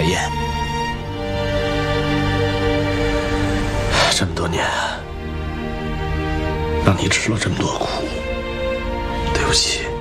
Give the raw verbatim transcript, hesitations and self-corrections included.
燕。这么多年，让你吃了这么多苦，对不起。